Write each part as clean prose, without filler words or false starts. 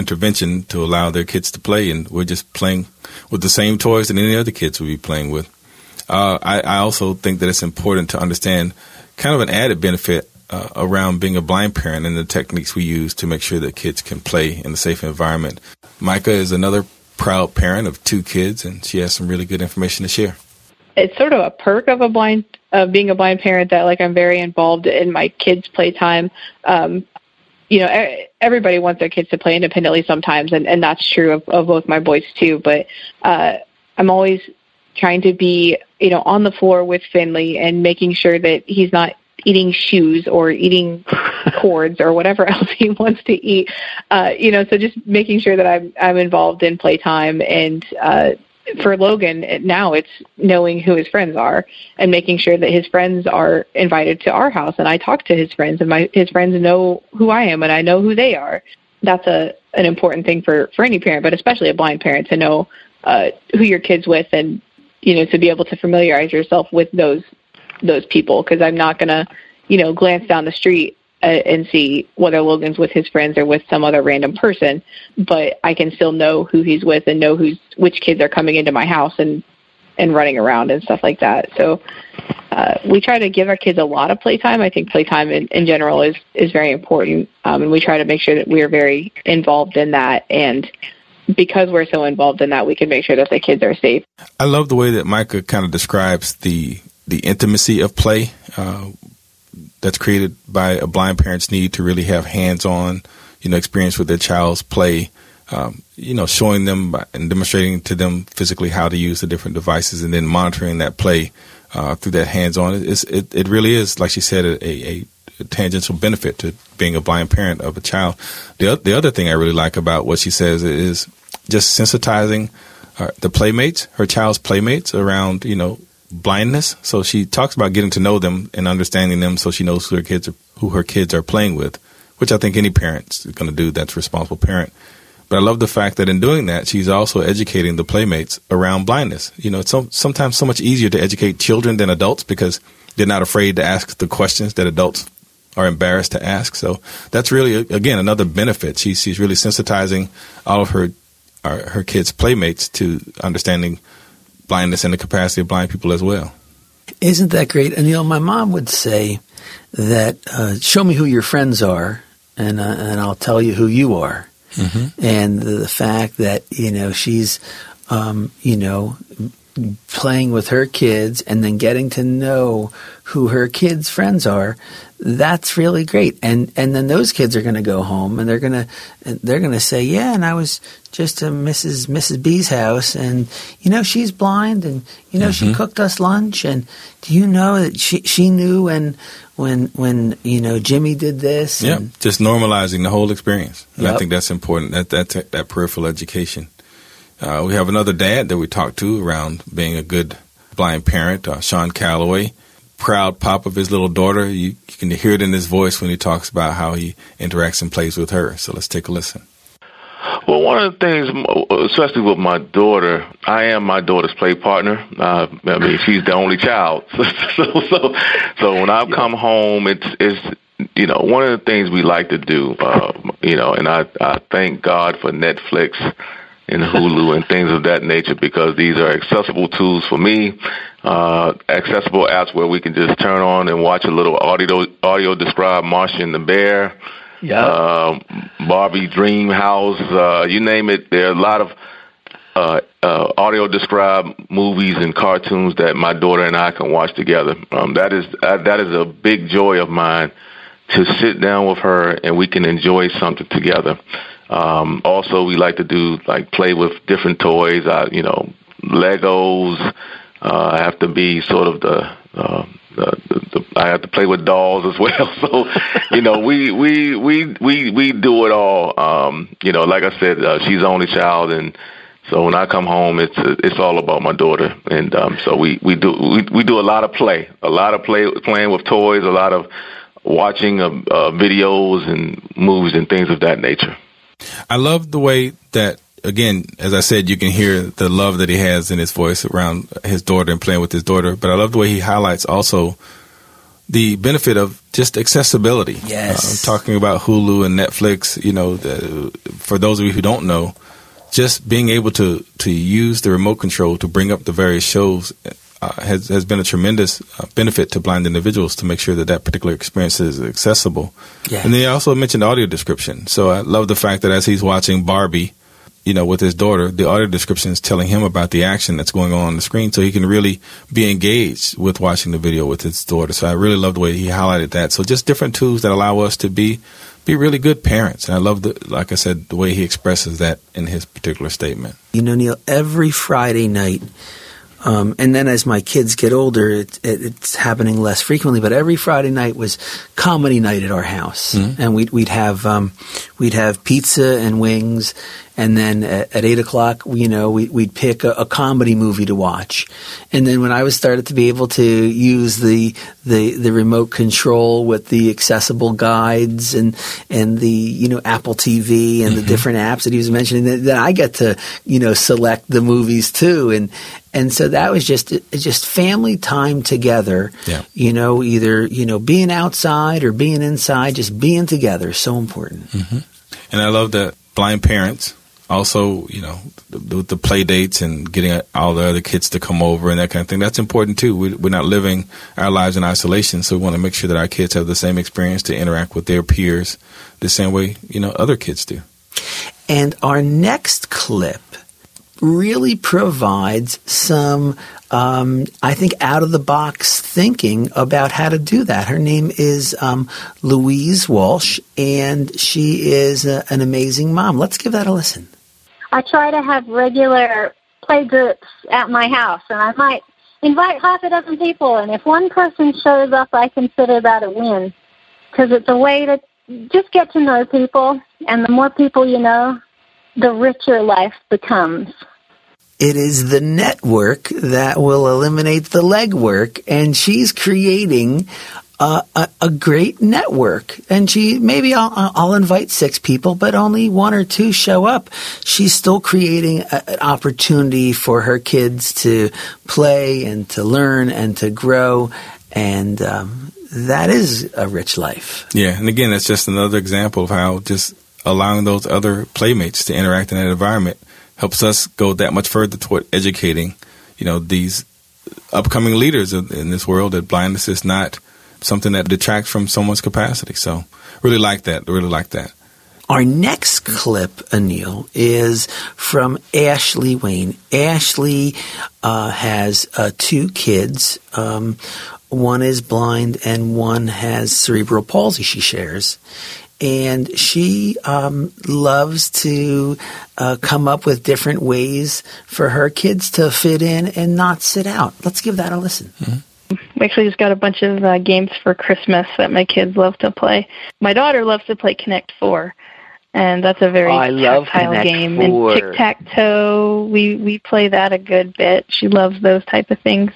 intervention to allow their kids to play, and we're just playing with the same toys that any other kids would be playing with. I also think that it's important to understand kind of an added benefit around being a blind parent and the techniques we use to make sure that kids can play in a safe environment. Micah is another proud parent of 2 kids, and she has some really good information to share. It's sort of a perk of being a blind parent that, like, I'm very involved in my kids' playtime. Everybody wants their kids to play independently sometimes, and that's true of both my boys too. But I'm always trying to be, on the floor with Finley and making sure that he's not eating shoes or eating cords or whatever else he wants to eat. So just making sure that I'm involved in playtime. And for Logan, now it's knowing who his friends are and making sure that his friends are invited to our house. And I talk to his friends, and his friends know who I am and I know who they are. That's an important thing for any parent, but especially a blind parent, to know who your kid's with, and, to be able to familiarize yourself with those people, because I'm not going to, glance down the street and see whether Logan's with his friends or with some other random person, but I can still know who he's with and know which kids are coming into my house and running around and stuff like that. So we try to give our kids a lot of playtime. I think playtime in general is very important, and we try to make sure that we are very involved in that, and because we're so involved in that, we can make sure that the kids are safe. I love the way that Micah kind of describes the intimacy of play that's created by a blind parent's need to really have hands-on, experience with their child's play, showing them and demonstrating to them physically how to use the different devices, and then monitoring that play through that hands-on. It really is, like she said, a tangential benefit to being a blind parent of a child. The other thing I really like about what she says is just sensitizing her child's playmates around, blindness. So she talks about getting to know them and understanding them, so she knows who her kids are playing with, which I think any parent's going to do that's a responsible parent. But I love the fact that in doing that, she's also educating the playmates around blindness. It's sometimes so much easier to educate children than adults, because they're not afraid to ask the questions that adults are embarrassed to ask. So that's really, again, another benefit. She's really sensitizing all of her kids' playmates to understanding blindness and the capacity of blind people as well. Isn't that great? And, my mom would say that, show me who your friends are, and I'll tell you who you are. Mm-hmm. And the fact that, she's, playing with her kids and then getting to know who her kids' friends are, that's really great. And then those kids are going to go home and they're going to say, yeah, and I was just to Mrs. B's house, and she's blind, and mm-hmm. she cooked us lunch, and do you know that she knew when Jimmy did this? Yeah, just normalizing the whole experience. And yep. I think that's important. That peripheral education. We have another dad that we talked to around being a good blind parent, Sean Calloway, proud pop of his little daughter. You can hear it in his voice when he talks about how he interacts and plays with her. So let's take a listen. Well, one of the things, especially with my daughter, I am my daughter's play partner. She's the only child. So when I come home, it's one of the things we like to do, and I thank God for Netflix and Hulu and things of that nature, because these are accessible tools for me, accessible apps where we can just turn on and watch a little audio describe Marcia and the Bear, Barbie Dream House, you name it. There are a lot of audio describe movies and cartoons that my daughter and I can watch together. That is a big joy of mine, to sit down with her and we can enjoy something together. Also, we like to do play with different toys. Legos. I have to be sort of I have to play with dolls as well. So, we do it all. Like I said, she's the only child, and so when I come home, it's all about my daughter. And so we do a lot of play, playing with toys, a lot of watching videos and movies and things of that nature. I love the way that, again, as I said, you can hear the love that he has in his voice around his daughter and playing with his daughter. But I love the way he highlights also the benefit of just accessibility. Yes. Talking about Hulu and Netflix, for those of you who don't know, just being able to use the remote control to bring up the various shows has been a tremendous benefit to blind individuals to make sure that particular experience is accessible. Yeah. And then you also mentioned audio description. So I love the fact that as he's watching Barbie, with his daughter, the audio description is telling him about the action that's going on the screen, so he can really be engaged with watching the video with his daughter. So I really love the way he highlighted that. So just different tools that allow us to be really good parents. And I love, like I said, the way he expresses that in his particular statement. Neil, every Friday night, and then as my kids get older, it's happening less frequently. But every Friday night was comedy night at our house, and we'd have pizza and wings, and then at 8:00, we'd pick a comedy movie to watch. And then when I was started to be able to use the remote control with the accessible guides and the Apple TV and the different apps that he was mentioning, then I get to select the movies too, and so that was just family time together. Yeah. Either being outside or being inside, just being together, so important. Mm-hmm. And I love that blind parents also, the play dates and getting all the other kids to come over and that kind of thing. That's important too. We're not living our lives in isolation, so we want to make sure that our kids have the same experience to interact with their peers the same way, other kids do. And our next clip really provides some, I think, out-of-the-box thinking about how to do that. Her name is Louise Walsh, and she is an amazing mom. Let's give that a listen. I try to have regular play groups at my house, and I might invite half a dozen people, and if one person shows up, I consider that a win, because it's a way to just get to know people, and the more people you know, the richer life becomes. It is the network that will eliminate the legwork, and she's creating a great network. And maybe I'll invite 6 people, but only 1 or 2 show up. She's still creating an opportunity for her kids to play and to learn and to grow, and that is a rich life. Yeah, and again, that's just another example of how just allowing those other playmates to interact in that environment helps us go that much further toward educating, these upcoming leaders in this world, that blindness is not something that detracts from someone's capacity. So really like that. Our next clip, Anil, is from Ashley Wayne. Ashley has 2 kids. One is blind and one has cerebral palsy, she shares. And she loves to come up with different ways for her kids to fit in and not sit out. Let's give that a listen. Mm-hmm. We actually just got a bunch of games for Christmas that my kids love to play. My daughter loves to play Connect 4, and that's a very tactile game. 4. And tic-tac-toe, we play that a good bit. She loves those type of things.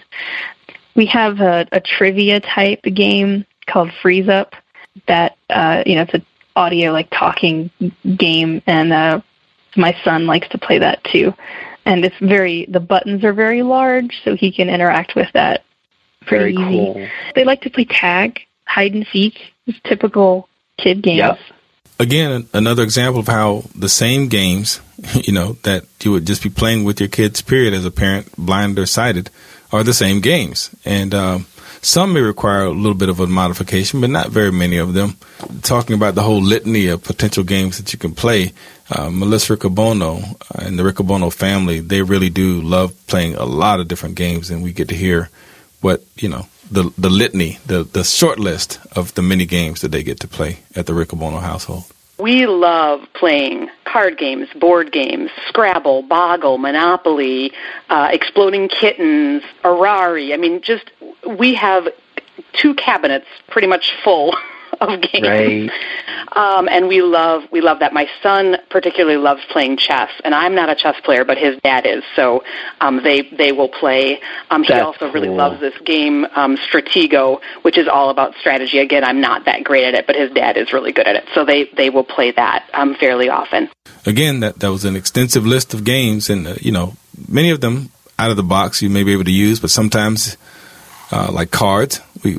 We have a trivia type game called Freeze Up that, it's an audio, talking game, and my son likes to play that too. And the buttons are very large, so he can interact with that pretty easy. Cool. They like to play tag, hide and seek, just typical kid games. Yep. Again, another example of how the same games, that you would just be playing with your kids, period, as a parent, blind or sighted, are the same games. And some may require a little bit of a modification, but not very many of them. Talking about the whole litany of potential games that you can play, Melissa Riccobono and the Riccobono family, they really do love playing a lot of different games, and we get to hear what, the litany, the short list of the many games that they get to play at the Riccobono household. We love playing card games, board games, Scrabble, Boggle, Monopoly, Exploding Kittens, Arari. I mean, we have 2 cabinets pretty much full of games. Right. And we love that. My son particularly loves playing chess, and I'm not a chess player, but his dad is. So they will play. He also really loves this game, Stratego, which is all about strategy. Again, I'm not that great at it, but his dad is really good at it. So they will play that fairly often. Again, that was an extensive list of games, and many of them out of the box you may be able to use, but sometimes like cards, we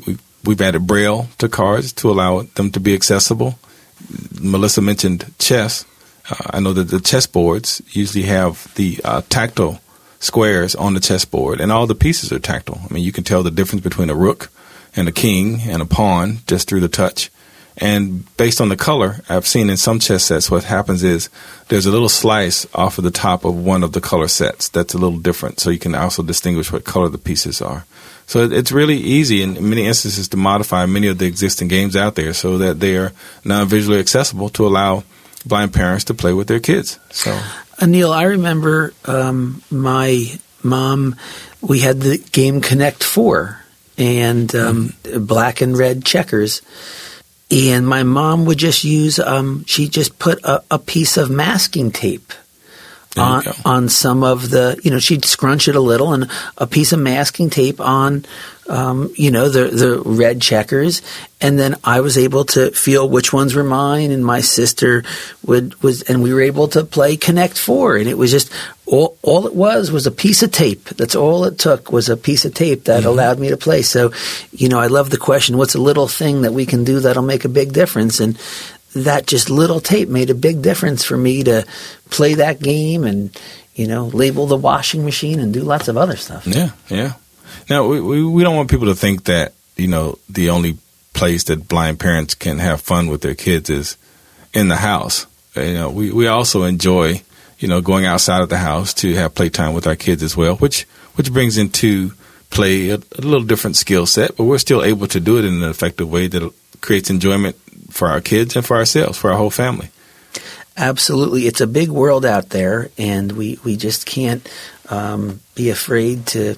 We've added Braille to cards to allow them to be accessible. Melissa mentioned chess. I know that the chessboards usually have the tactile squares on the chessboard, and all the pieces are tactile. I mean, you can tell the difference between a rook and a king and a pawn just through the touch. And based on the color, I've seen in some chess sets what happens is there's a little slice off of the top of one of the color sets that's a little different, so you can also distinguish what color the pieces are. So it's really easy in many instances to modify many of the existing games out there so that they are non-visually accessible to allow blind parents to play with their kids. So, Neil, I remember my mom, we had the game Connect 4 and black and red checkers. And my mom would just use, she just put a piece of masking tape on some of the, she'd scrunch it a little and a piece of masking tape on, the red checkers. And then I was able to feel which ones were mine, and my sister and we were able to play Connect 4. And it was just, all it was a piece of tape. That's all it took, was a piece of tape that allowed me to play. So, I love the question, what's a little thing that we can do that'll make a big difference? And that just little tape made a big difference for me to play that game and, label the washing machine and do lots of other stuff. Yeah, yeah. Now, we don't want people to think that, the only place that blind parents can have fun with their kids is in the house. We also enjoy, going outside of the house to have playtime with our kids as well, which brings into play a little different skill set, but we're still able to do it in an effective way that creates enjoyment for our kids and for ourselves, for our whole family. Absolutely. It's a big world out there, and we just can't be afraid to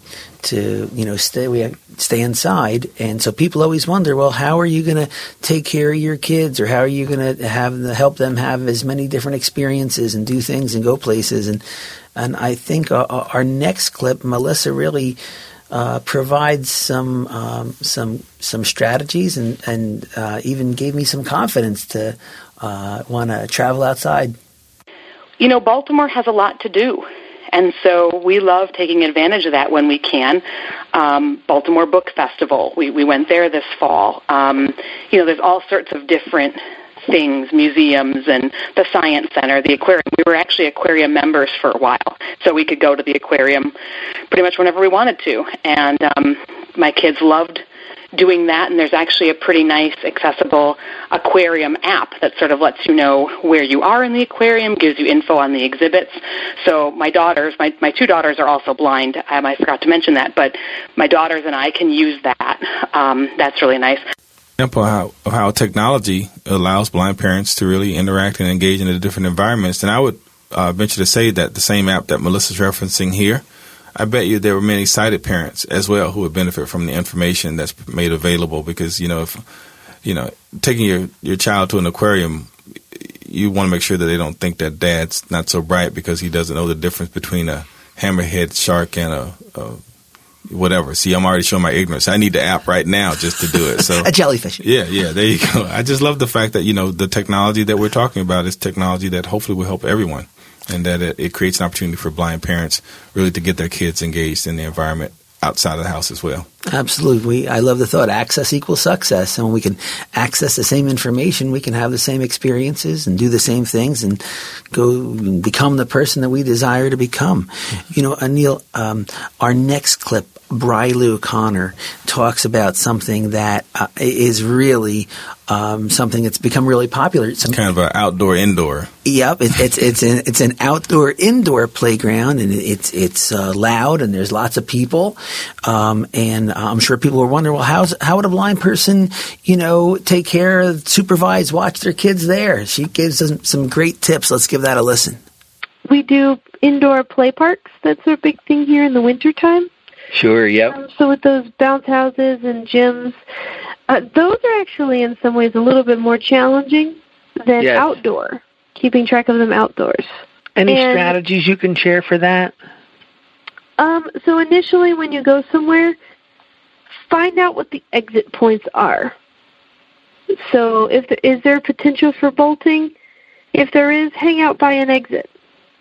stay inside. And so people always wonder, well, how are you going to take care of your kids, or how are you going to help them have as many different experiences and do things and go places? And I think our next clip, Melissa really provides some strategies and even gave me some confidence to want to travel outside. Baltimore has a lot to do, and so we love taking advantage of that when we can. Baltimore Book Festival, we went there this fall. There's all sorts of different things, museums and the Science Center, the aquarium. We were actually aquarium members for a while, so we could go to the aquarium pretty much whenever we wanted to. And my kids loved doing that, and there's actually a pretty nice, accessible aquarium app that sort of lets you know where you are in the aquarium, gives you info on the exhibits. So my daughters, my two daughters are also blind. I forgot to mention that, but my daughters and I can use that. That's really nice. Example of how technology allows blind parents to really interact and engage in the different environments. And I would venture to say that the same app that Melissa's referencing here, I bet you there were many sighted parents as well who would benefit from the information that's made available, because, if taking your child to an aquarium, you want to make sure that they don't think that dad's not so bright because he doesn't know the difference between a hammerhead shark and a whatever. See, I'm already showing my ignorance. I need the app right now just to do it. So a jellyfish. Yeah, there you go. I just love the fact that, the technology that we're talking about is technology that hopefully will help everyone, and that it creates an opportunity for blind parents really to get their kids engaged in the environment outside of the house as well. Absolutely. I love the thought, access equals success. And when we can access the same information, we can have the same experiences and do the same things and go become the person that we desire to become. Anil, our next clip, Briley O'Connor, talks about something that is really something that's become really popular. It's kind of an outdoor-indoor. Yep, it's an outdoor-indoor playground, and it's loud, and there's lots of people, and I'm sure people are wondering, well, how would a blind person, take care, supervise, watch their kids there? She gives us some great tips. Let's give that a listen. We do indoor play parks. That's a big thing here in the wintertime. Sure, yep. So with those bounce houses and gyms, those are actually in some ways a little bit more challenging than outdoor, keeping track of them outdoors. Any strategies you can share for that? So initially when you go somewhere, find out what the exit points are. So is there potential for bolting? If there is, hang out by an exit.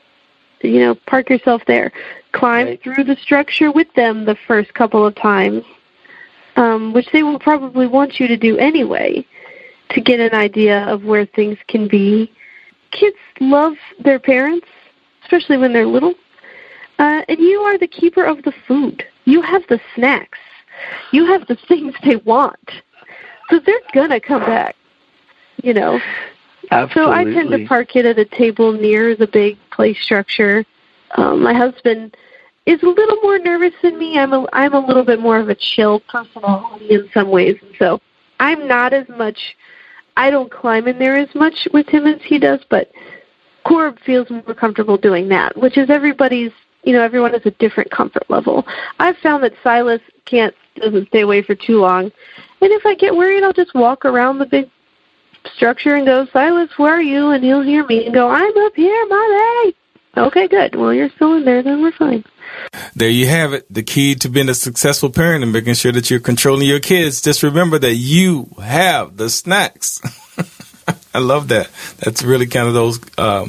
Park yourself there. Climb through the structure with them the first couple of times. which they will probably want you to do anyway, to get an idea of where things can be. Kids love their parents, especially when they're little. And you are the keeper of the food. You have the snacks. You have the things they want. So they're going to come back, you know. Absolutely. So I tend to park it at a table near the big play structure. My husband is a little more nervous than me. I'm a little bit more of a chill personality in some ways. And so I'm not as much, I don't climb in there as much with him as he does, but Corb feels more comfortable doing that, which is everybody's, you know, everyone has a different comfort level. I've found that Silas doesn't stay away for too long. And if I get worried, I'll just walk around the big structure and go, Silas, where are you? And he'll hear me and go, I'm up here, Mommy. Okay, good. Well, you're still in there, then we're fine. There you have it. The key to being a successful parent and making sure that you're controlling your kids. Just remember that you have the snacks. I love that. That's really kind of those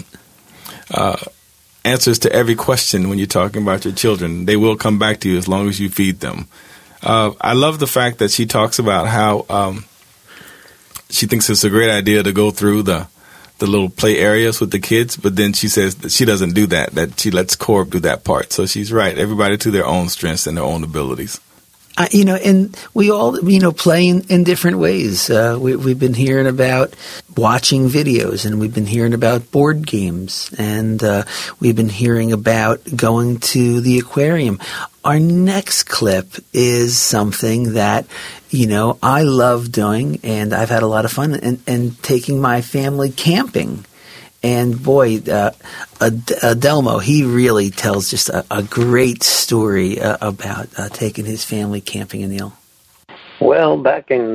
answers to every question when you're talking about your children. They will come back to you as long as you feed them. I love the fact that she talks about how she thinks it's a great idea to go through the little play areas with the kids, but then she says that she doesn't do that she lets Corb do that part. So she's right. Everybody to their own strengths and their own abilities. You know, and we all, you know, play in different ways. We've been hearing about watching videos, and we've been hearing about board games, and we've been hearing about going to the aquarium. Our next clip is something that, you know, I love doing, and I've had a lot of fun, and taking my family camping. And boy, Adelmo, he really tells just a great story about taking his family camping, Anil. Well, back in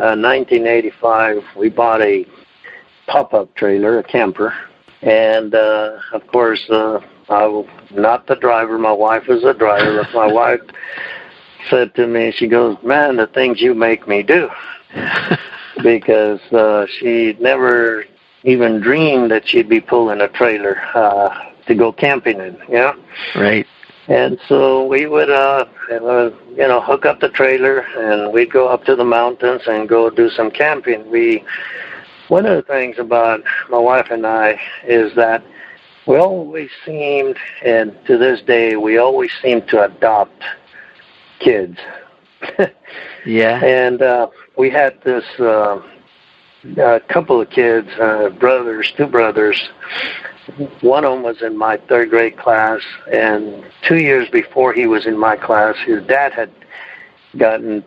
1985, we bought a pop-up trailer, a camper. And, of course, I'm not the driver. My wife is the driver. My wife said to me, she goes, man, the things you make me do. Because she never even dreamed that she'd be pulling a trailer to go camping in, yeah? Right. And so we would, hook up the trailer, and we'd go up to the mountains and go do some camping. One of the things about my wife and I is that we always seemed, and to this day, we always seem to adopt kids. Yeah. And we had this couple of kids, two brothers. One of them was in my third grade class, and 2 years before he was in my class, his dad had gotten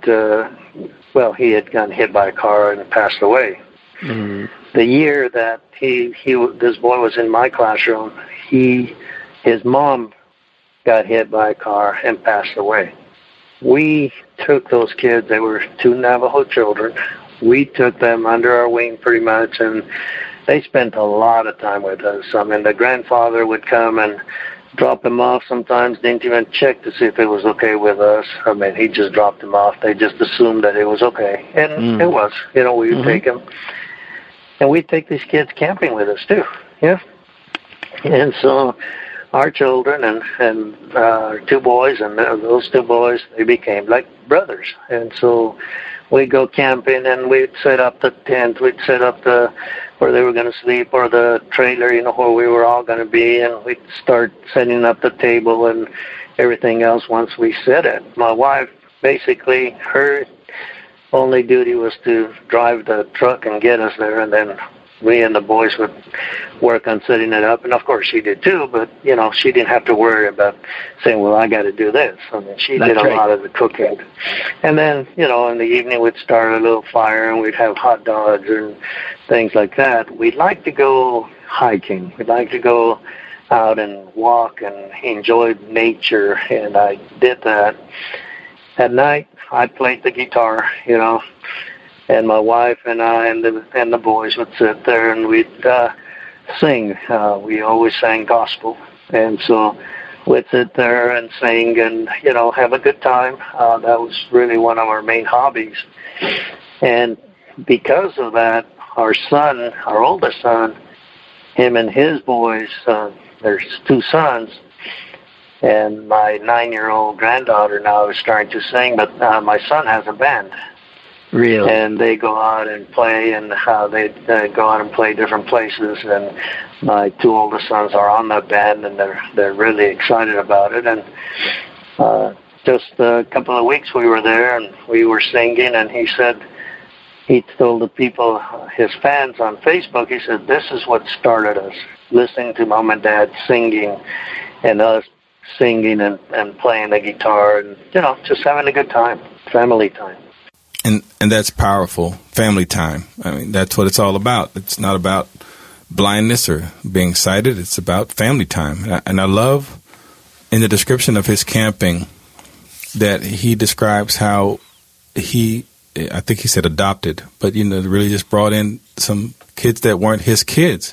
he had gotten hit by a car and passed away. Mm-hmm. The year that this boy was in my classroom, his mom got hit by a car and passed away. We took those kids, they were two Navajo children, we took them under our wing pretty much, and they spent a lot of time with us. I mean, the grandfather would come and drop them off sometimes, didn't even check to see if it was okay with us. I mean, he just dropped them off. They just assumed that it was okay. And it was. You know, we would take them. And we'd take these kids camping with us, too. Yeah. And so our children and our two boys, and those two boys, they became like brothers. And so we'd go camping, and we'd set up the tent. We'd set up where they were going to sleep, or the trailer, you know, where we were all going to be. And we'd start setting up the table and everything else once we set it. My wife, basically, her only duty was to drive the truck and get us there, and then we and the boys would work on setting it up. And, of course, she did too, but, you know, she didn't have to worry about saying, well, I got to do this. I mean, she did a lot of the cooking. And then, you know, in the evening we'd start a little fire, and we'd have hot dogs and things like that. We'd like to go hiking. We'd like to go out and walk and enjoy nature, and I did that. At night, I played the guitar, you know, and my wife and I and the boys would sit there and we'd sing. We always sang gospel, and so we'd sit there and sing and, you know, have a good time. That was really one of our main hobbies. And because of that, our oldest son, him and his boys, there's two sons, And my 9-year-old granddaughter now is starting to sing, but my son has a band. Really? And they go out and play, and they go out and play different places. And my 2 oldest sons are on that band, and they're really excited about it. And just a couple of weeks we were there, and we were singing, and he said, he told the people, his fans on Facebook, he said, this is what started us, listening to Mom and Dad singing, and us singing and playing the guitar, and, just having a good time, family time. And that's powerful, family time. I mean, that's what it's all about. It's not about blindness or being sighted. It's about family time. And I love in the description of his camping that he describes how I think he said adopted, but, really just brought in some kids that weren't his kids,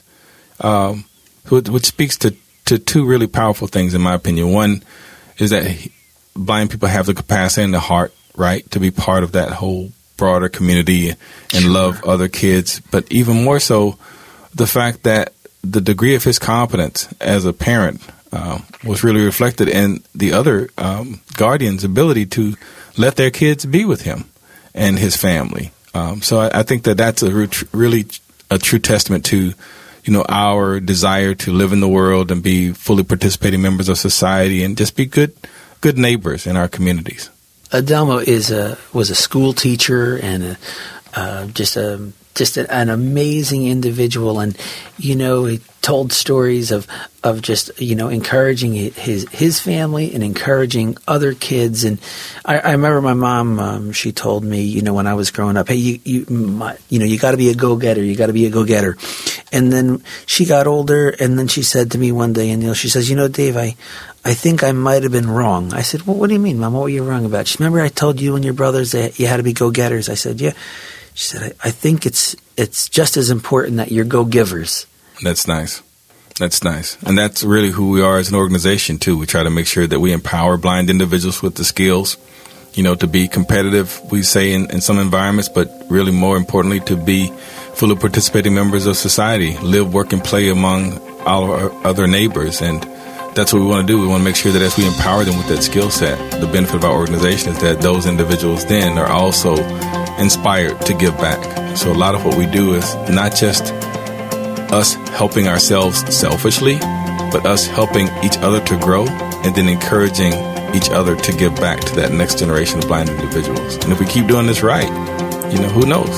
which speaks to 2 really powerful things, in my opinion. One is that blind people have the capacity and the heart, right, to be part of that whole broader community and love other kids. But even more so, the fact that the degree of his competence as a parent was really reflected in the other guardians' ability to let their kids be with him and his family. So I think that's really a true testament to, our desire to live in the world and be fully participating members of society and just be good neighbors in our communities. Adelmo was a school teacher and just an amazing individual, and he told stories of just encouraging his family and encouraging other kids. And I remember my mom, she told me, when I was growing up, hey, you got to be a go-getter, you got to be a go-getter. And then she got older, and then she said to me one day, and she says, Dave, I think I might have been wrong. I said, well, what do you mean, Mom? What were you wrong about? She said, remember I told you and your brothers that you had to be go-getters? I said, yeah. She said, I think it's just as important that you're go-givers. That's nice. That's nice. And that's really who we are as an organization, too. We try to make sure that we empower blind individuals with the skills, to be competitive, we say, in some environments, but really more importantly, to be fully participating members of society, live, work, and play among all our other neighbors. And that's what we want to do. We want to make sure that as we empower them with that skill set, the benefit of our organization is that those individuals then are also inspired to give back. So a lot of what we do is not just us helping ourselves selfishly, but us helping each other to grow and then encouraging each other to give back to that next generation of blind individuals. And if we keep doing this right, who knows?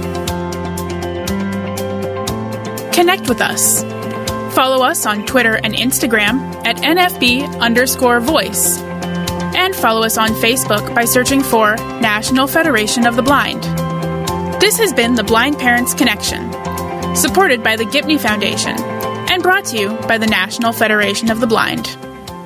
Connect with us. Follow us on Twitter and Instagram at NFB_voice. And follow us on Facebook by searching for National Federation of the Blind. This has been the Blind Parents Connection, supported by the Gibney Foundation, and brought to you by the National Federation of the Blind.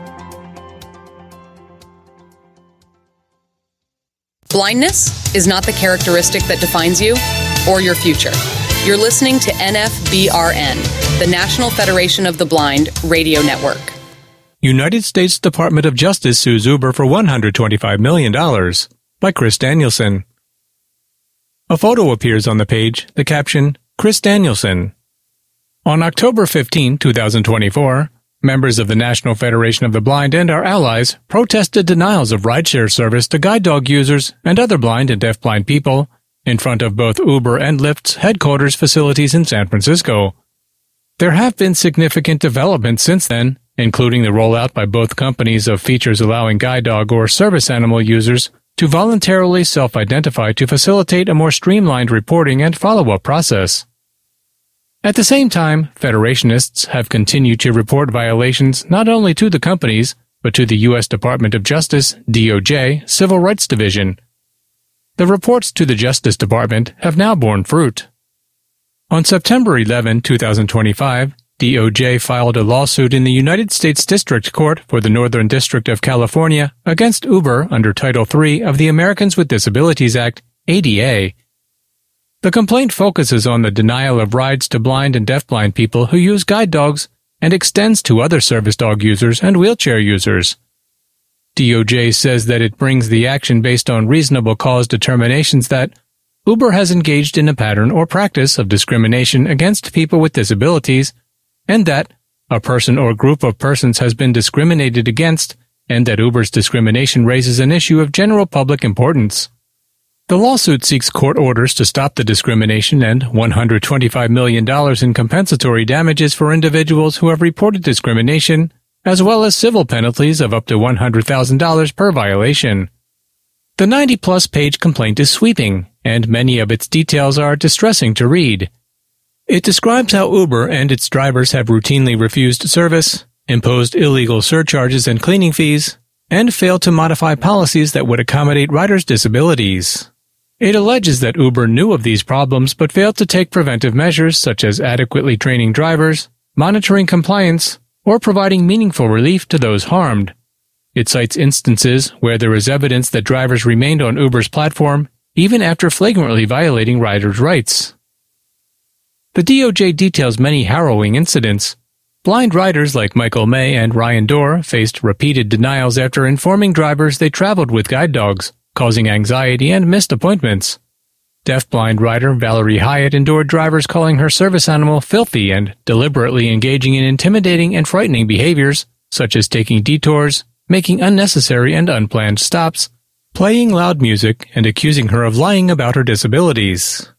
Blindness is not the characteristic that defines you or your future. You're listening to NFBRN, the National Federation of the Blind radio network. United States Department of Justice sues Uber for $125 million by Chris Danielson. A photo appears on the page, the caption, Chris Danielson. On October 15, 2024, members of the National Federation of the Blind and our allies protested denials of rideshare service to guide dog users and other blind and deafblind people in front of both Uber and Lyft's headquarters facilities in San Francisco. There have been significant developments since then, including the rollout by both companies of features allowing guide dog or service animal users to voluntarily self-identify to facilitate a more streamlined reporting and follow-up process. At the same time, Federationists have continued to report violations not only to the companies, but to the U.S. Department of Justice, DOJ, Civil Rights Division. The reports to the Justice Department have now borne fruit. On September 11, 2025, DOJ filed a lawsuit in the United States District Court for the Northern District of California against Uber under Title III of the Americans with Disabilities Act, ADA. The complaint focuses on the denial of rides to blind and deafblind people who use guide dogs and extends to other service dog users and wheelchair users. DOJ says that it brings the action based on reasonable cause determinations that Uber has engaged in a pattern or practice of discrimination against people with disabilities, and that a person or group of persons has been discriminated against, and that Uber's discrimination raises an issue of general public importance. The lawsuit seeks court orders to stop the discrimination and $125 million in compensatory damages for individuals who have reported discrimination, as well as civil penalties of up to $100,000 per violation. The 90-plus page complaint is sweeping, and many of its details are distressing to read. It describes how Uber and its drivers have routinely refused service, imposed illegal surcharges and cleaning fees, and failed to modify policies that would accommodate riders' disabilities. It alleges that Uber knew of these problems but failed to take preventive measures such as adequately training drivers, monitoring compliance, or providing meaningful relief to those harmed. It cites instances where there is evidence that drivers remained on Uber's platform even after flagrantly violating riders' rights. The DOJ details many harrowing incidents. Blind riders like Michael May and Ryan Dorr faced repeated denials after informing drivers they traveled with guide dogs, causing anxiety and missed appointments. Deaf-blind rider Valerie Hyatt endured drivers calling her service animal filthy and deliberately engaging in intimidating and frightening behaviors, such as taking detours, making unnecessary and unplanned stops, playing loud music, and accusing her of lying about her disabilities.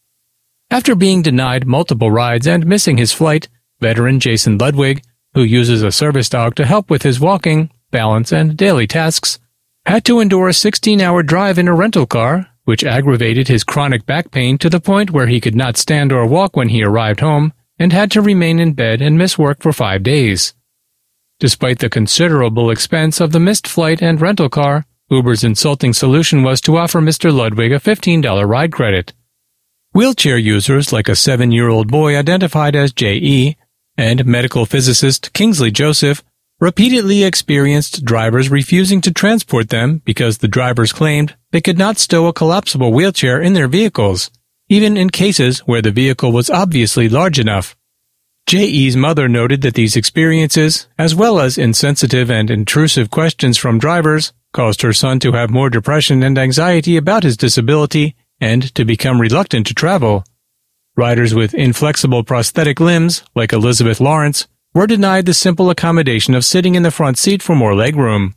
After being denied multiple rides and missing his flight, veteran Jason Ludwig, who uses a service dog to help with his walking, balance, and daily tasks, had to endure a 16-hour drive in a rental car, which aggravated his chronic back pain to the point where he could not stand or walk when he arrived home, and had to remain in bed and miss work for 5 days. Despite the considerable expense of the missed flight and rental car, Uber's insulting solution was to offer Mr. Ludwig a $15 ride credit. Wheelchair users like a 7-year-old boy identified as J.E. and medical physicist Kingsley Joseph repeatedly experienced drivers refusing to transport them because the drivers claimed they could not stow a collapsible wheelchair in their vehicles, even in cases where the vehicle was obviously large enough. J.E.'s mother noted that these experiences, as well as insensitive and intrusive questions from drivers, caused her son to have more depression and anxiety about his disability and to become reluctant to travel. Riders with inflexible prosthetic limbs, like Elizabeth Lawrence, were denied the simple accommodation of sitting in the front seat for more legroom.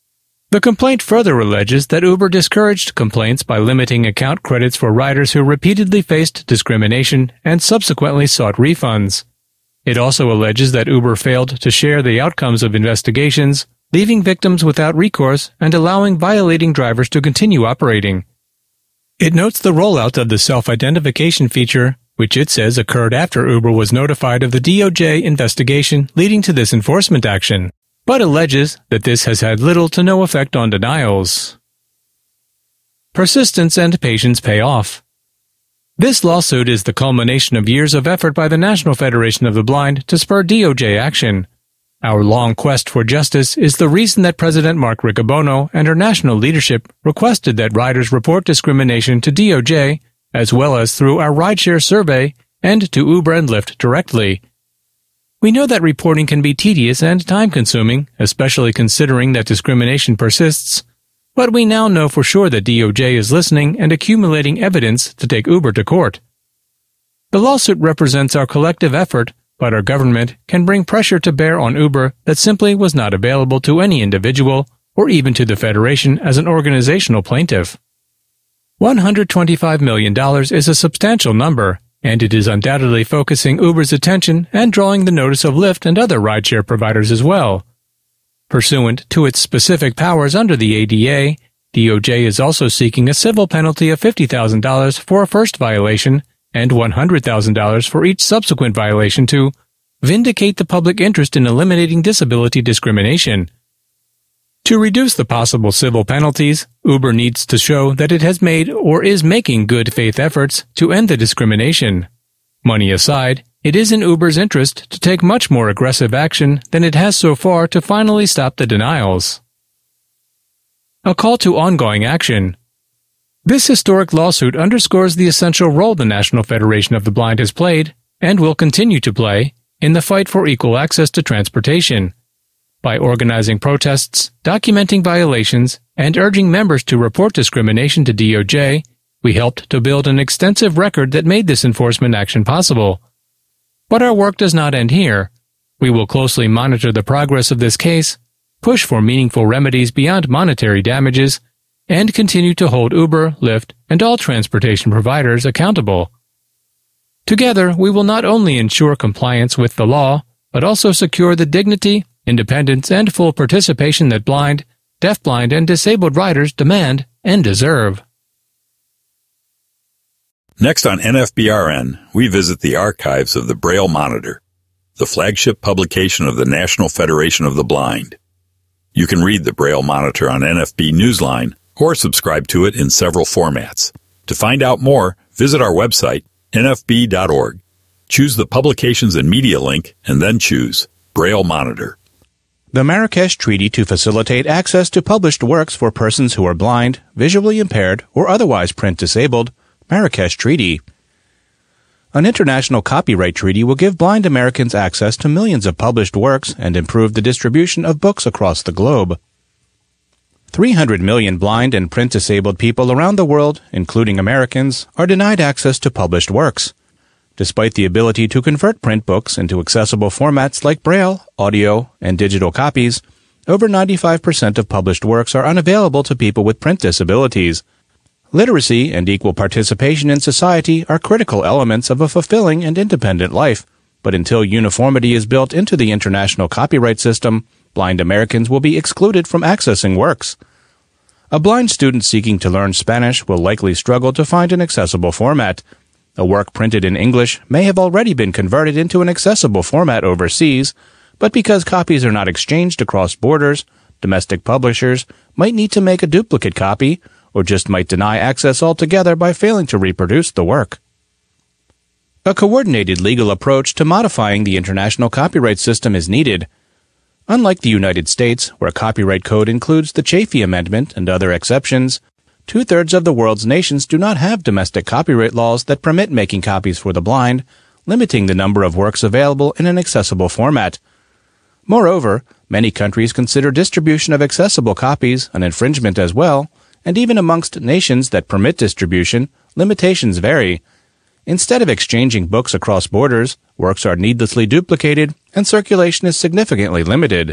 The complaint further alleges that Uber discouraged complaints by limiting account credits for riders who repeatedly faced discrimination and subsequently sought refunds. It also alleges that Uber failed to share the outcomes of investigations, leaving victims without recourse and allowing violating drivers to continue operating. It notes the rollout of the self-identification feature, which it says occurred after Uber was notified of the DOJ investigation leading to this enforcement action, but alleges that this has had little to no effect on denials. Persistence and patience pay off. This lawsuit is the culmination of years of effort by the National Federation of the Blind to spur DOJ action. Our long quest for justice is the reason that President Mark Riccobono and our national leadership requested that riders report discrimination to DOJ, as well as through our rideshare survey and to Uber and Lyft directly. We know that reporting can be tedious and time-consuming, especially considering that discrimination persists, but we now know for sure that DOJ is listening and accumulating evidence to take Uber to court. The lawsuit represents our collective effort, but our government can bring pressure to bear on Uber that simply was not available to any individual or even to the Federation as an organizational plaintiff. $125 million is a substantial number, and it is undoubtedly focusing Uber's attention and drawing the notice of Lyft and other rideshare providers as well. Pursuant to its specific powers under the ADA, DOJ is also seeking a civil penalty of $50,000 for a first violation and $100,000 for each subsequent violation to vindicate the public interest in eliminating disability discrimination. To reduce the possible civil penalties, Uber needs to show that it has made or is making good faith efforts to end the discrimination. Money aside, it is in Uber's interest to take much more aggressive action than it has so far to finally stop the denials. A call to ongoing action. This historic lawsuit underscores the essential role the National Federation of the Blind has played, and will continue to play, in the fight for equal access to transportation. By organizing protests, documenting violations, and urging members to report discrimination to DOJ, we helped to build an extensive record that made this enforcement action possible. But our work does not end here. We will closely monitor the progress of this case, push for meaningful remedies beyond monetary damages, and continue to hold Uber, Lyft, and all transportation providers accountable. Together, we will not only ensure compliance with the law, but also secure the dignity, independence, and full participation that blind, deafblind, and disabled riders demand and deserve. Next on NFBRN, we visit the archives of the Braille Monitor, the flagship publication of the National Federation of the Blind. You can read the Braille Monitor on NFB Newsline or subscribe to it in several formats. To find out more, visit our website, nfb.org. Choose the Publications and Media link and then choose Braille Monitor. The Marrakesh Treaty to facilitate access to published works for persons who are blind, visually impaired, or otherwise print disabled, Marrakesh Treaty. An international copyright treaty will give blind Americans access to millions of published works and improve the distribution of books across the globe. 300 million blind and print-disabled people around the world, including Americans, are denied access to published works. Despite the ability to convert print books into accessible formats like Braille, audio, and digital copies, over 95% of published works are unavailable to people with print disabilities. Literacy and equal participation in society are critical elements of a fulfilling and independent life, but until uniformity is built into the international copyright system, blind Americans will be excluded from accessing works. A blind student seeking to learn Spanish will likely struggle to find an accessible format. A work printed in English may have already been converted into an accessible format overseas, but because copies are not exchanged across borders, domestic publishers might need to make a duplicate copy, or just might deny access altogether by failing to reproduce the work. A coordinated legal approach to modifying the international copyright system is needed. Unlike the United States, where copyright code includes the Chafee Amendment and other exceptions, 2/3 of the world's nations do not have domestic copyright laws that permit making copies for the blind, limiting the number of works available in an accessible format. Moreover, many countries consider distribution of accessible copies an infringement as well, and even amongst nations that permit distribution, limitations vary. Instead of exchanging books across borders, works are needlessly duplicated, and circulation is significantly limited.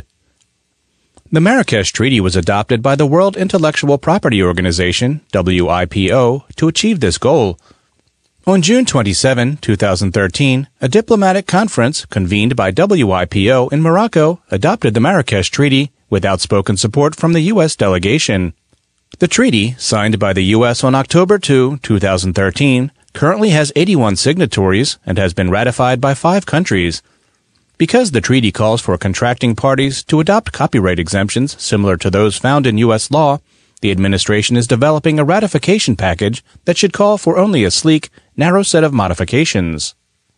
The Marrakesh Treaty was adopted by the World Intellectual Property Organization, WIPO, to achieve this goal. On June 27, 2013, a diplomatic conference convened by WIPO in Morocco adopted the Marrakesh Treaty with outspoken support from the U.S. delegation. The treaty, signed by the U.S. on October 2, 2013, currently has 81 signatories and has been ratified by 5 countries. Because the treaty calls for contracting parties to adopt copyright exemptions similar to those found in U.S. law, the administration is developing a ratification package that should call for only a sleek, narrow set of modifications.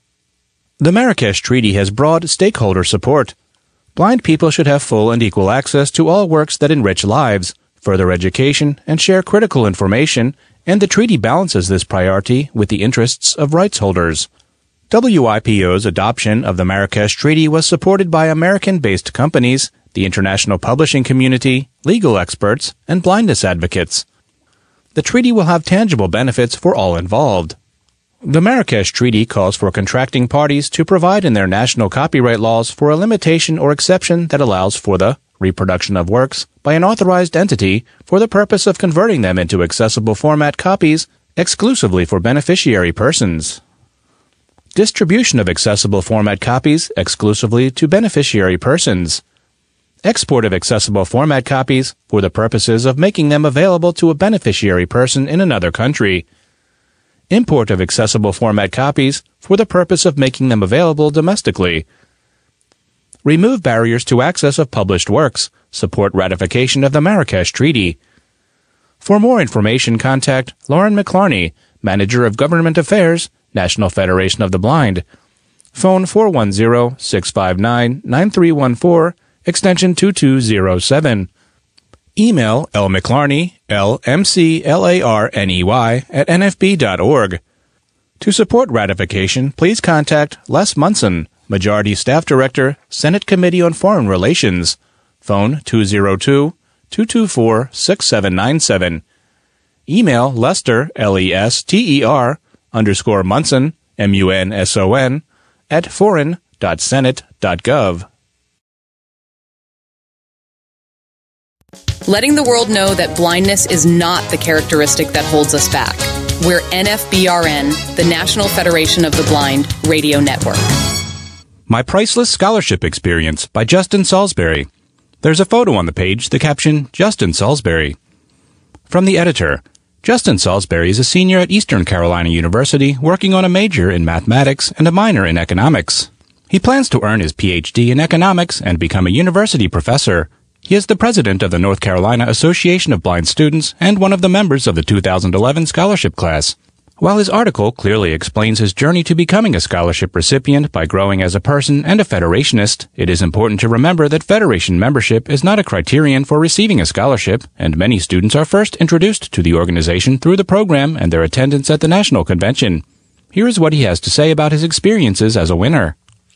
The Marrakesh Treaty has broad stakeholder support. Blind people should have full and equal access to all works that enrich lives, further education, and share critical information, and the treaty balances this priority with the interests of rights holders. WIPO's adoption of the Marrakesh Treaty was supported by American-based companies, the international publishing community, legal experts, and blindness advocates. The treaty will have tangible benefits for all involved. The Marrakesh Treaty calls for contracting parties to provide in their national copyright laws for a limitation or exception that allows for the reproduction of works by an authorized entity for the purpose of converting them into accessible format copies exclusively for beneficiary persons. Distribution of accessible format copies exclusively to beneficiary persons. Export of accessible format copies for the purposes of making them available to a beneficiary person in another country. Import of accessible format copies for the purpose of making them available domestically. Remove barriers to access of published works. Support ratification of the Marrakesh Treaty. For more information, contact Lauren McLarney, Manager of Government Affairs, National Federation of the Blind. Phone 410-659-9314, extension 2207. Email lmclarney, LMCLARNEY, @nfb.org. To support ratification, please contact Les Munson, Majority Staff Director, Senate Committee on Foreign Relations. Phone 202-224-6797. Email Lester, LESTER, _Munson, MUNSON, @foreign.nfb.org. www.senate.gov. Letting the world know that blindness is not the characteristic that holds us back. We're NFBRN, the National Federation of the Blind Radio Network. My Priceless Scholarship Experience by Justin Salisbury. There's a photo on the page, the caption, Justin Salisbury. From the editor, Justin Salisbury is a senior at Eastern Carolina University working on a major in mathematics and a minor in economics. He plans to earn his PhD in economics and become a university professor. He is the president of the North Carolina Association of Blind Students and one of the members of the 2011 scholarship class. While his article clearly explains his journey to becoming a scholarship recipient by growing as a person and a federationist, it is important to remember that federation membership is not a criterion for receiving a scholarship, and many students are first introduced to the organization through the program and their attendance at the national convention. Here is what he has to say about his experiences as a winner.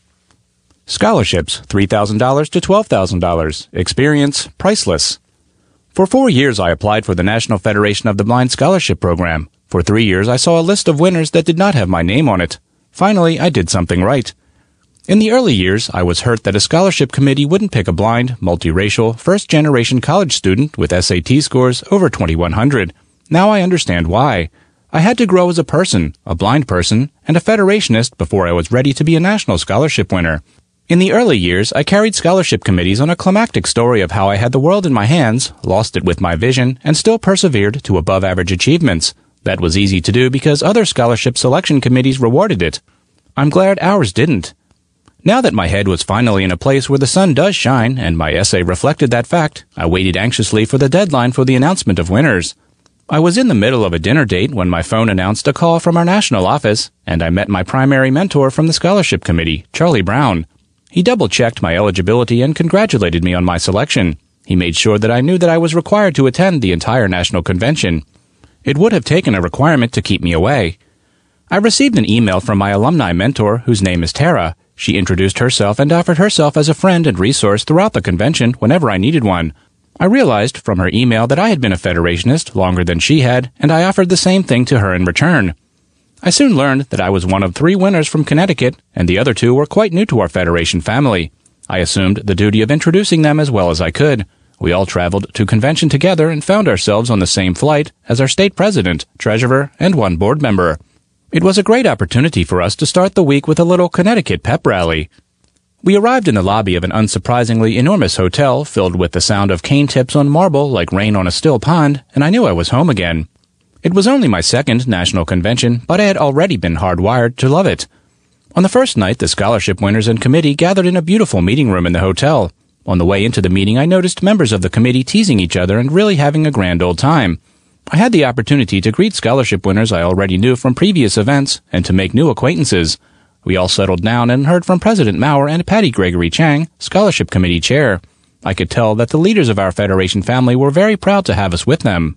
Scholarships, $3,000 to $12,000. Experience, priceless. For 4 years, I applied for the National Federation of the Blind Scholarship Program. For 3 years, I saw a list of winners that did not have my name on it. Finally, I did something right. In the early years, I was hurt that a scholarship committee wouldn't pick a blind, multiracial, first-generation college student with SAT scores over 2,100. Now I understand why. I had to grow as a person, a blind person, and a federationist before I was ready to be a national scholarship winner. In the early years, I carried scholarship committees on a climactic story of how I had the world in my hands, lost it with my vision, and still persevered to above-average achievements. That was easy to do because other scholarship selection committees rewarded it. I'm glad ours didn't. Now that my head was finally in a place where the sun does shine, and my essay reflected that fact, I waited anxiously for the deadline for the announcement of winners. I was in the middle of a dinner date when my phone announced a call from our national office, and I met my primary mentor from the scholarship committee, Charlie Brown. He double-checked my eligibility and congratulated me on my selection. He made sure that I knew that I was required to attend the entire national convention. It would have taken a requirement to keep me away. I received an email from my alumni mentor, whose name is Tara. She introduced herself and offered herself as a friend and resource throughout the convention whenever I needed one. I realized from her email that I had been a federationist longer than she had, and I offered the same thing to her in return. I soon learned that I was one of 3 winners from Connecticut, and the other 2 were quite new to our federation family. I assumed the duty of introducing them as well as I could. We all traveled to convention together and found ourselves on the same flight as our state president, treasurer, and 1 board member. It was a great opportunity for us to start the week with a little Connecticut pep rally. We arrived in the lobby of an unsurprisingly enormous hotel filled with the sound of cane tips on marble like rain on a still pond, and I knew I was home again. It was only my second national convention, but I had already been hardwired to love it. On the first night, the scholarship winners and committee gathered in a beautiful meeting room in the hotel. On the way into the meeting, I noticed members of the committee teasing each other and really having a grand old time. I had the opportunity to greet scholarship winners I already knew from previous events and to make new acquaintances. We all settled down and heard from President Maurer and Patty Gregory Chang, Scholarship Committee Chair. I could tell that the leaders of our Federation family were very proud to have us with them.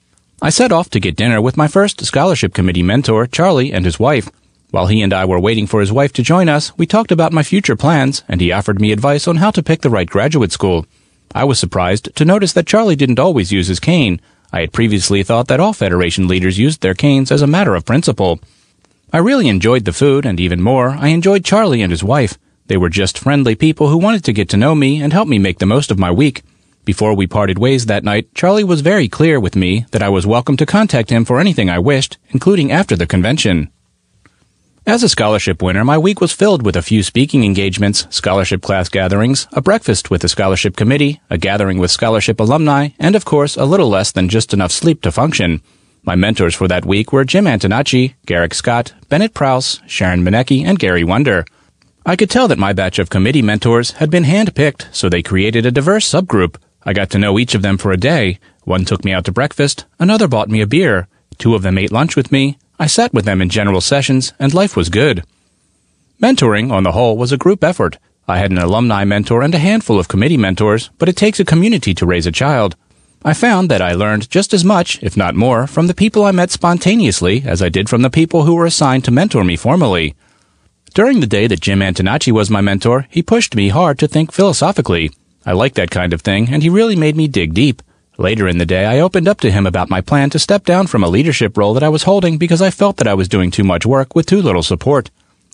I set off to get dinner with my first Scholarship Committee mentor, Charlie, and his wife. While he and I were waiting for his wife to join us, we talked about my future plans, and he offered me advice on how to pick the right graduate school. I was surprised to notice that Charlie didn't always use his cane. I had previously thought that all Federation leaders used their canes as a matter of principle. I really enjoyed the food, and even more, I enjoyed Charlie and his wife. They were just friendly people who wanted to get to know me and help me make the most of my week. Before we parted ways that night, Charlie was very clear with me that I was welcome to contact him for anything I wished, including after the convention. As a scholarship winner, my week was filled with a few speaking engagements, scholarship class gatherings, a breakfast with the scholarship committee, a gathering with scholarship alumni, and of course, a little less than just enough sleep to function. My mentors for that week were Jim Antonacci, Garrick Scott, Bennett Prowse, Sharon Manecki, and Gary Wonder. I could tell that my batch of committee mentors had been hand-picked, so they created a diverse subgroup. I got to know each of them for a day. One took me out to breakfast, another bought me a beer. 2 of them ate lunch with me. I sat with them in general sessions, and life was good. Mentoring, on the whole, was a group effort. I had an alumni mentor and a handful of committee mentors, but it takes a community to raise a child. I found that I learned just as much, if not more, from the people I met spontaneously as I did from the people who were assigned to mentor me formally. During the day that Jim Antonacci was my mentor, he pushed me hard to think philosophically. I liked that kind of thing, and he really made me dig deep. Later in the day, I opened up to him about my plan to step down from a leadership role that I was holding because I felt that I was doing too much work with too little support.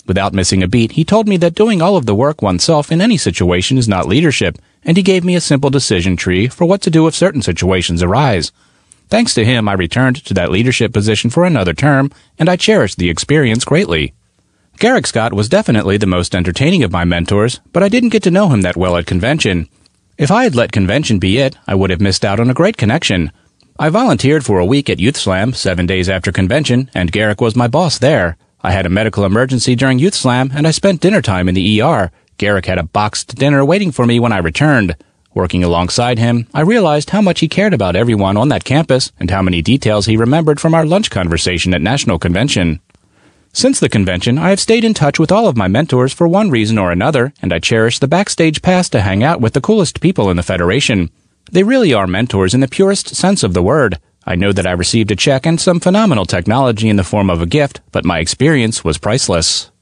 Without missing a beat, he told me that doing all of the work oneself in any situation is not leadership, and he gave me a simple decision tree for what to do if certain situations arise. Thanks to him, I returned to that leadership position for another term, and I cherished the experience greatly. Garrick Scott was definitely the most entertaining of my mentors, but I didn't get to know him that well at convention. If I had let convention be it, I would have missed out on a great connection. I volunteered for a week at Youth Slam 7 days after convention, and Garrick was my boss there. I had a medical emergency during Youth Slam, and I spent dinner time in the ER. Garrick had a boxed dinner waiting for me when I returned. Working alongside him, I realized how much he cared about everyone on that campus and how many details he remembered from our lunch conversation at National Convention. Since the convention, I have stayed in touch with all of my mentors for one reason or another, and I cherish the backstage pass to hang out with the coolest people in the Federation. They really are mentors in the purest sense of the word. I know that I received a check and some phenomenal technology in the form of a gift, but my experience was priceless.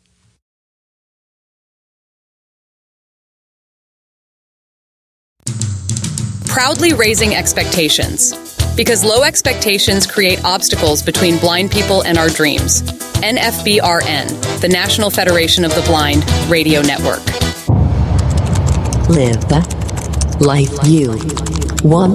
Proudly raising expectations. Because low expectations create obstacles between blind people and our dreams. NFBRN, the National Federation of the Blind Radio Network. Live the life you want.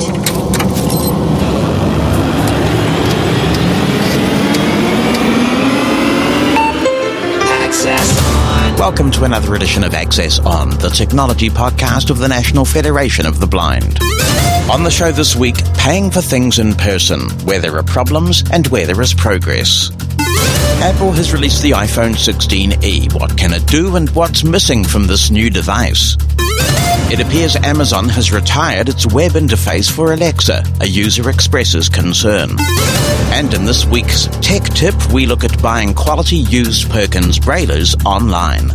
Welcome to another edition of Access On, the technology podcast of the National Federation of the Blind. On the show this week, paying for things in person, where there are problems and where there is progress. Apple has released the iPhone 16e. What can it do and what's missing from this new device? It appears Amazon has retired its web interface for Alexa, a user expresses concern. And in this week's Tech Tip, we look at buying quality used Perkins brailers online.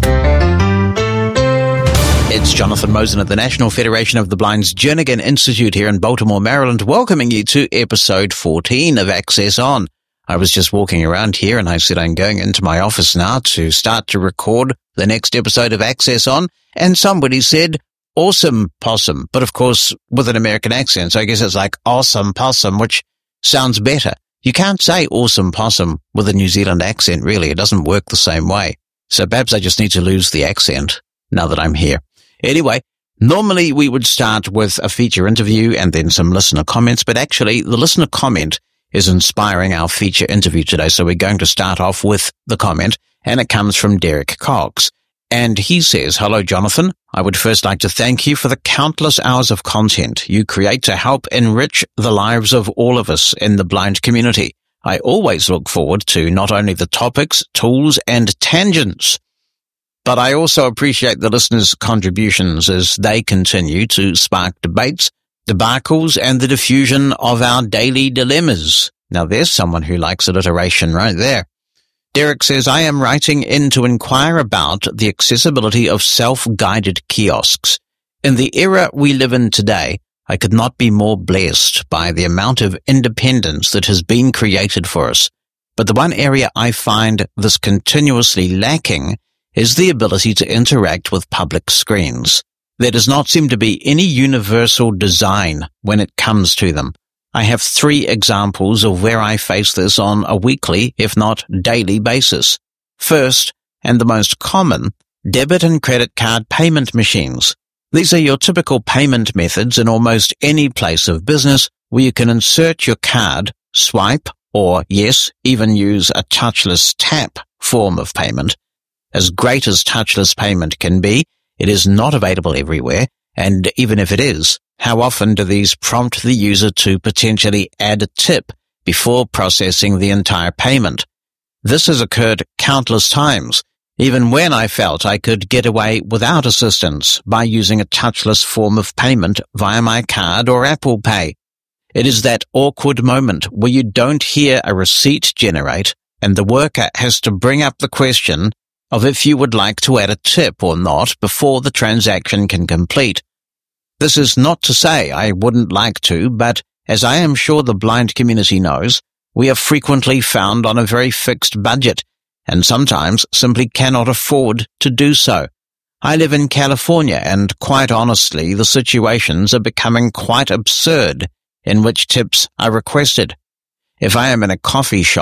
It's Jonathan Mosen of the National Federation of the Blind's Jernigan Institute here in Baltimore, Maryland, welcoming you to episode 14 of Access On. I was just walking around here and I said I'm going into my office now to start to record the next episode of Access On, and somebody said, awesome possum, but of course with an American accent, so I guess it's like awesome possum, which sounds better. You can't say awesome possum with a New Zealand accent, really. It doesn't work the same way. So perhaps I just need to lose the accent now that I'm here. Anyway, normally we would start with a feature interview and then some listener comments, but actually the listener comment is inspiring our feature interview today. So we're going to start off with the comment, and it comes from Derek Cox. And he says, hello, Jonathan. I would first like to thank you for the countless hours of content you create to help enrich the lives of all of us in the blind community. I always look forward to not only the topics, tools, and tangents, but I also appreciate the listeners' contributions as they continue to spark debates, debacles, and the diffusion of our daily dilemmas. Now there's someone who likes alliteration right there. Derek says, I am writing in to inquire about the accessibility of self-guided kiosks. In the era we live in today, I could not be more blessed by the amount of independence that has been created for us. But the one area I find this continuously lacking is the ability to interact with public screens. There does not seem to be any universal design when it comes to them. I have 3 examples of where I face this on a weekly, if not daily basis. First, and the most common, debit and credit card payment machines. These are your typical payment methods in almost any place of business where you can insert your card, swipe, or yes, even use a touchless tap form of payment. As great as touchless payment can be, it is not available everywhere, and even if it is, how often do these prompt the user to potentially add a tip before processing the entire payment? This has occurred countless times, even when I felt I could get away without assistance by using a touchless form of payment via my card or Apple Pay. It is that awkward moment where you don't hear a receipt generate and the worker has to bring up the question of if you would like to add a tip or not before the transaction can complete. This is not to say I wouldn't like to, but as I am sure the blind community knows, we are frequently found on a very fixed budget and sometimes simply cannot afford to do so. I live in California and quite honestly, the situations are becoming quite absurd in which tips are requested. If I am in a coffee shop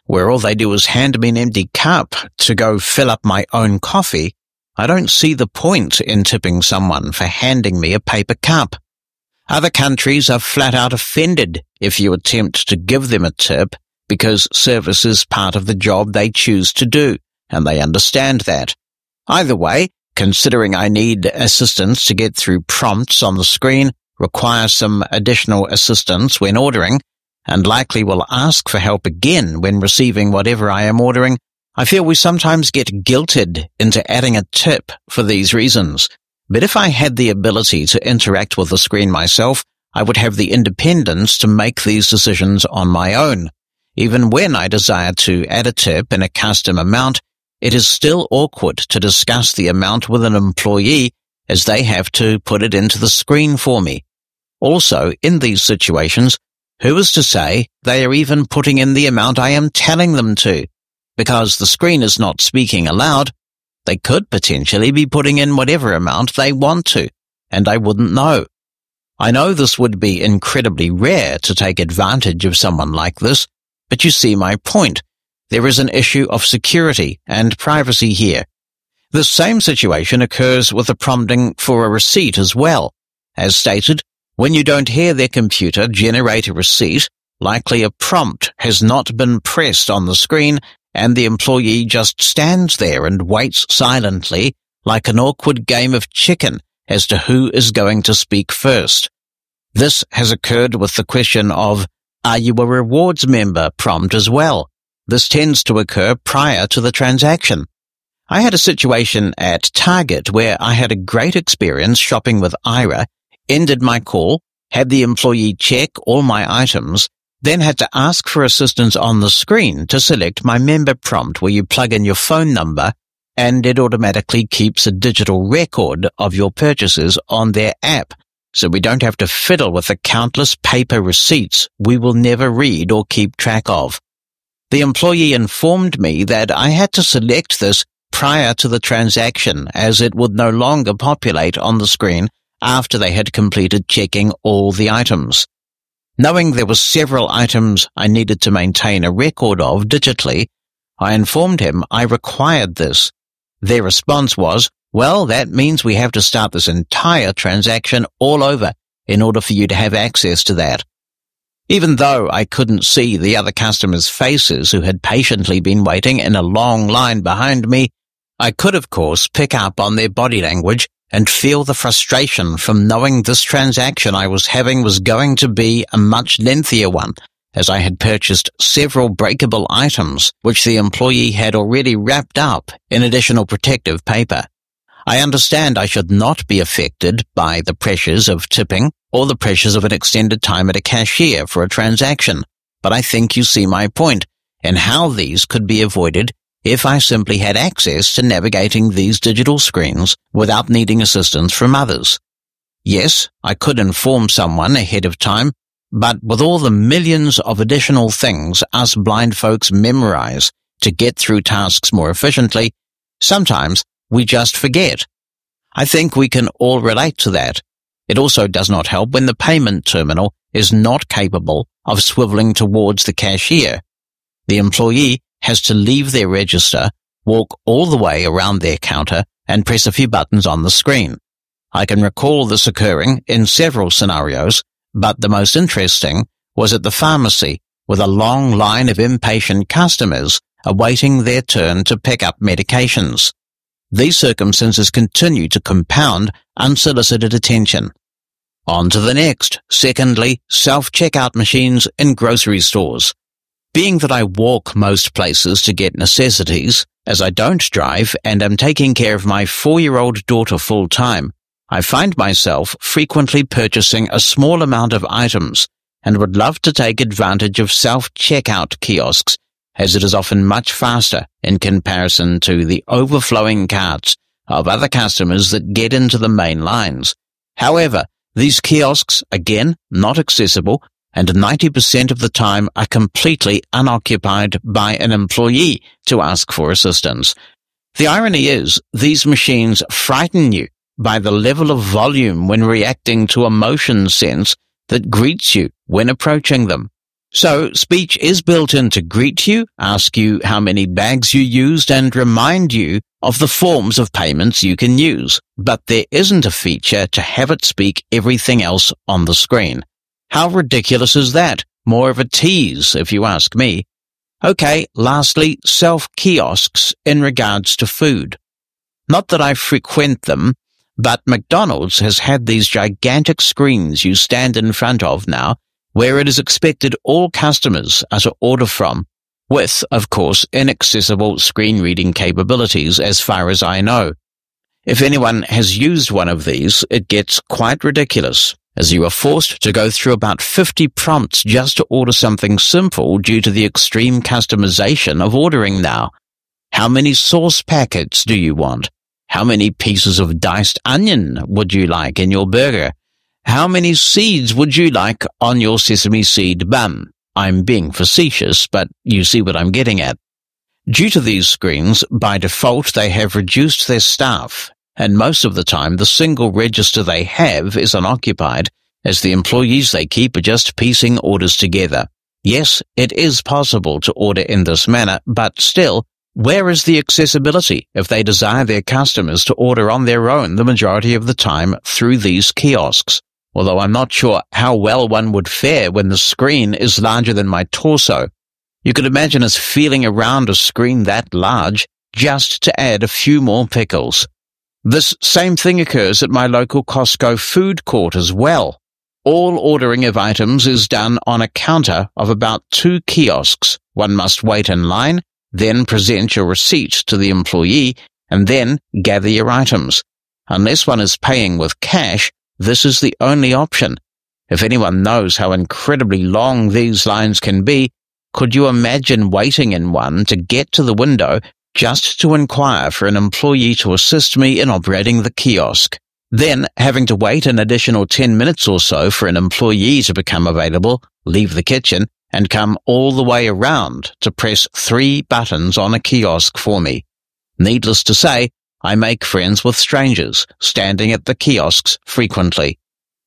where all they do is hand me an empty cup to go fill up my own coffee, I don't see the point in tipping someone for handing me a paper cup. Other countries are flat out offended if you attempt to give them a tip because service is part of the job they choose to do, and they understand that. Either way, considering I need assistance to get through prompts on the screen, require some additional assistance when ordering, and likely will ask for help again when receiving whatever I am ordering, I feel we sometimes get guilted into adding a tip for these reasons. But if I had the ability to interact with the screen myself, I would have the independence to make these decisions on my own. Even when I desire to add a tip in a custom amount, it is still awkward to discuss the amount with an employee as they have to put it into the screen for me. Also, in these situations, who is to say they are even putting in the amount I am telling them to? Because the screen is not speaking aloud, they could potentially be putting in whatever amount they want to, and I wouldn't know. I know this would be incredibly rare to take advantage of someone like this, but you see my point. There is an issue of security and privacy here. The same situation occurs with the prompting for a receipt as well. As stated, when you don't hear their computer generate a receipt, likely a prompt has not been pressed on the screen and the employee just stands there and waits silently like an awkward game of chicken as to who is going to speak first. This has occurred with the question of, are you a rewards member prompt as well? This tends to occur prior to the transaction. I had a situation at Target where I had a great experience shopping with Ira, ended my call, had the employee check all my items, then had to ask for assistance on the screen to select my member prompt where you plug in your phone number and it automatically keeps a digital record of your purchases on their app. So we don't have to fiddle with the countless paper receipts we will never read or keep track of. The employee informed me that I had to select this prior to the transaction as it would no longer populate on the screen after they had completed checking all the items. Knowing there were several items I needed to maintain a record of digitally, I informed him I required this. Their response was, well, that means we have to start this entire transaction all over in order for you to have access to that. Even though I couldn't see the other customers' faces who had patiently been waiting in a long line behind me, I could, of course, pick up on their body language and feel the frustration from knowing this transaction I was having was going to be a much lengthier one, as I had purchased several breakable items which the employee had already wrapped up in additional protective paper. I understand I should not be affected by the pressures of tipping or the pressures of an extended time at a cashier for a transaction, but I think you see my point and how these could be avoided if I simply had access to navigating these digital screens without needing assistance from others. Yes, I could inform someone ahead of time, but with all the millions of additional things us blind folks memorize to get through tasks more efficiently, sometimes we just forget. I think we can all relate to that. It also does not help when the payment terminal is not capable of swiveling towards the cashier. The employee has to leave their register, walk all the way around their counter, and press a few buttons on the screen. I can recall this occurring in several scenarios, but the most interesting was at the pharmacy, with a long line of impatient customers awaiting their turn to pick up medications. These circumstances continue to compound unsolicited attention. On to the next. Secondly, self-checkout machines in grocery stores. Being that I walk most places to get necessities, as I don't drive and am taking care of my 4-year-old daughter full-time, I find myself frequently purchasing a small amount of items and would love to take advantage of self-checkout kiosks, as it is often much faster in comparison to the overflowing carts of other customers that get into the main lines. However, these kiosks, again, not accessible, and 90% of the time are completely unoccupied by an employee to ask for assistance. The irony is, these machines frighten you by the level of volume when reacting to a motion sense that greets you when approaching them. So speech is built in to greet you, ask you how many bags you used, and remind you of the forms of payments you can use. But there isn't a feature to have it speak everything else on the screen. How ridiculous is that? More of a tease, if you ask me. Okay, lastly, self-kiosks in regards to food. Not that I frequent them, but McDonald's has had these gigantic screens you stand in front of now, where it is expected all customers are to order from, with, of course, inaccessible screen reading capabilities as far as I know. If anyone has used one of these, it gets quite ridiculous, as you are forced to go through about 50 prompts just to order something simple due to the extreme customization of ordering now. How many sauce packets do you want? How many pieces of diced onion would you like in your burger? How many seeds would you like on your sesame seed bun? I'm being facetious, but you see what I'm getting at. Due to these screens, by default they have reduced their staff, and most of the time the single register they have is unoccupied, as the employees they keep are just piecing orders together. Yes, it is possible to order in this manner, but still, where is the accessibility if they desire their customers to order on their own the majority of the time through these kiosks? Although I'm not sure how well one would fare when the screen is larger than my torso. You could imagine us feeling around a screen that large just to add a few more pickles. This same thing occurs at my local Costco food court as well. All ordering of items is done on a counter of about 2 kiosks. One must wait in line, then present your receipt to the employee, and then gather your items. Unless one is paying with cash, this is the only option. If anyone knows how incredibly long these lines can be, could you imagine waiting in one to get to the window just to inquire for an employee to assist me in operating the kiosk? Then having to wait an additional 10 minutes or so for an employee to become available, leave the kitchen, and come all the way around to press 3 buttons on a kiosk for me. Needless to say, I make friends with strangers standing at the kiosks frequently.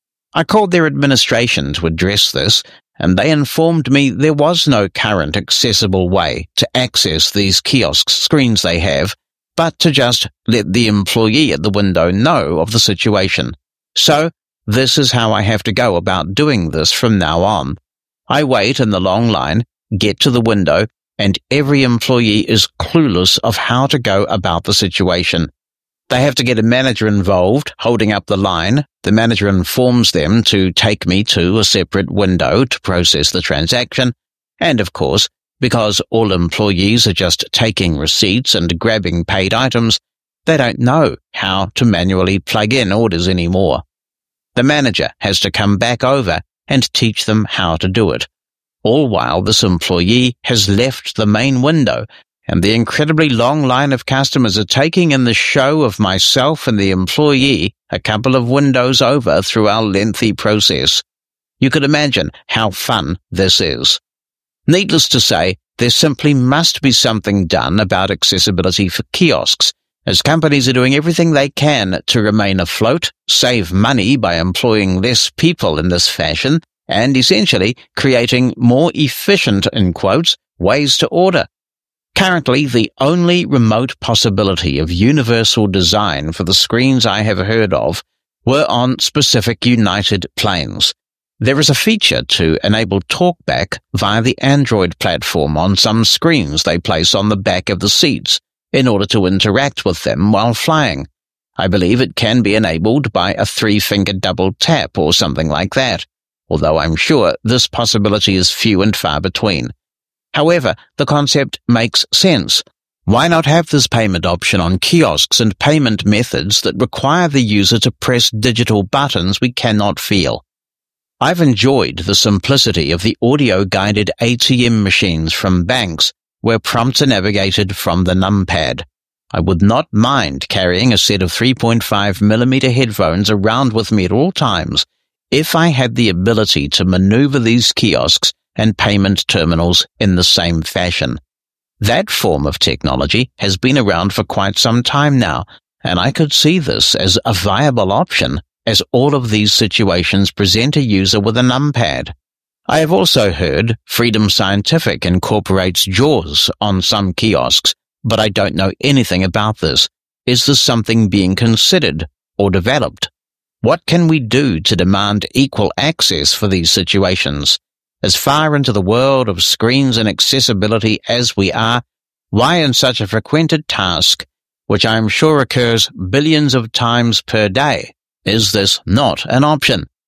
I called their administration to address this, and they informed me there was no current accessible way to access these kiosk screens they have, but to just let the employee at the window know of the situation. So, this is how I have to go about doing this from now on. I wait in the long line, get to the window, and every employee is clueless of how to go about the situation. They have to get a manager involved, holding up the line. The manager informs them to take me to a separate window to process the transaction, and of course, because all employees are just taking receipts and grabbing paid items, they don't know how to manually plug in orders anymore. The manager has to come back over and teach them how to do it. All while this employee has left the main window, and the incredibly long line of customers are taking in the show of myself and the employee a couple of windows over through our lengthy process. You could imagine how fun this is. Needless to say, there simply must be something done about accessibility for kiosks, as companies are doing everything they can to remain afloat, save money by employing less people in this fashion, and essentially creating more efficient, in quotes, ways to order. Currently, the only remote possibility of universal design for the screens I have heard of were on specific United planes. There is a feature to enable TalkBack via the Android platform on some screens they place on the back of the seats in order to interact with them while flying. I believe it can be enabled by a 3-finger double tap or something like that, although I'm sure this possibility is few and far between. However, the concept makes sense. Why not have this payment option on kiosks and payment methods that require the user to press digital buttons we cannot feel? I've enjoyed the simplicity of the audio-guided ATM machines from banks, where prompts are navigated from the numpad. I would not mind carrying a set of 3.5mm headphones around with me at all times if I had the ability to maneuver these kiosks and payment terminals in the same fashion. That form of technology has been around for quite some time now, and I could see this as a viable option as all of these situations present a user with a numpad. I have also heard Freedom Scientific incorporates JAWS on some kiosks, but I don't know anything about this. Is this something being considered or developed? What can we do to demand equal access for these situations? As far into the world of screens and accessibility as we are, why in such a frequented task, which I am sure occurs billions of times per day, is this not an option?